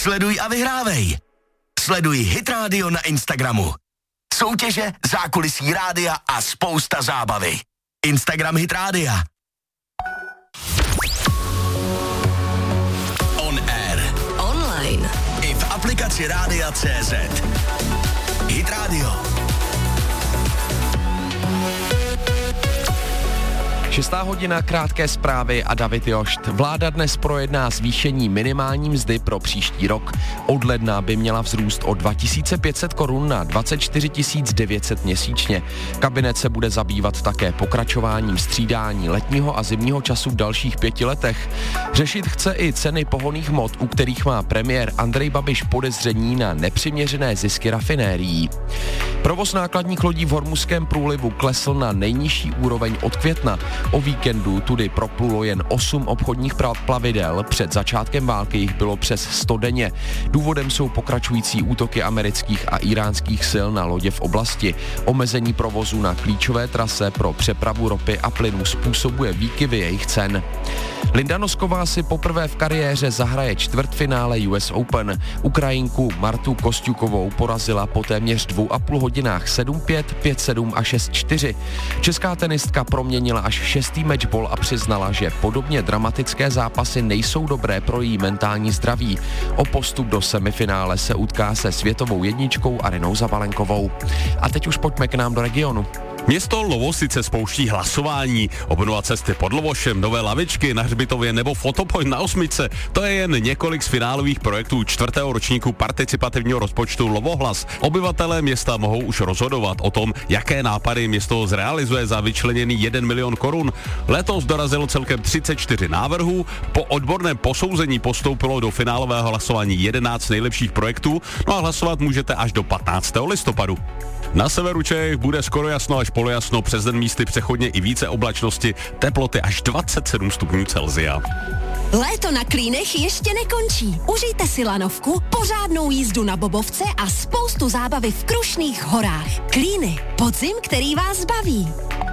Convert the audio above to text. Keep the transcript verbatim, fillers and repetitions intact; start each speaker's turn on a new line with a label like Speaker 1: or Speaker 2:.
Speaker 1: Sleduj a vyhrávej. Sleduj Hit Radio na Instagramu. Soutěže, zákulisí rádia a spousta zábavy. Instagram Hit Rádia. On air.
Speaker 2: Online.
Speaker 1: I v aplikaci Rádia tečka cé zet. Hit Radio.
Speaker 3: Šestá hodina, krátké zprávy a David Jošt. Vláda dnes projedná zvýšení minimální mzdy pro příští rok. Od ledna by měla vzrůst o dva tisíce pět set korun na dvacet čtyři tisíc devět set měsíčně. Kabinet se bude zabývat také pokračováním střídání letního a zimního času v dalších pěti letech. Řešit chce i ceny pohonných hmot, u kterých má premiér Andrej Babiš podezření na nepřiměřené zisky rafinérií. Provoz nákladních lodí v Hormuzském průlivu klesl na nejnižší úroveň od května. O víkendu tudy proplulo jen osm obchodních plavidel, před začátkem války jich bylo přes sto denně. Důvodem jsou pokračující útoky amerických a iránských sil na lodě v oblasti. Omezení provozu na klíčové trase pro přepravu ropy a plynu způsobuje výkyvy jejich cen. Linda Nosková si poprvé v kariéře zahraje čtvrtfinále U S Open. Ukrajinku Martu Kosťukovou porazila po téměř dvou a půl hodinách sedm pět, pět sedm a šest čtyři. Česká tenistka proměnila až šestý matchball a přiznala, že podobně dramatické zápasy nejsou dobré pro její mentální zdraví. O postup do semifinále se utká se světovou jedničkou Arenou Zabalenkovou. A teď už pojďme k nám do regionu.
Speaker 4: Město Lovosice spouští hlasování. Obnova cesty pod Lovošem, nové lavičky na hřbitově nebo fotopoint na Osmičce. To je jen několik z finálových projektů čtvrtého ročníku participativního rozpočtu Lovohlas. Obyvatelé města mohou už rozhodovat o tom, jaké nápady město zrealizuje za vyčleněný jeden milion korun. Letos dorazilo celkem třicet čtyři návrhů. Po odborném posouzení postoupilo do finálového hlasování jedenáct nejlepších projektů. No a hlasovat můžete až do patnáctého listopadu. Na severu Čech bude skoro jasno až polojasno, přes den místy přechodně i více oblačnosti, teploty až dvacet sedm stupňů Celsia.
Speaker 2: Léto na Klínech ještě nekončí. Užijte si lanovku, pořádnou jízdu na bobovce a spoustu zábavy v Krušných horách. Klíny, podzim, který vás baví.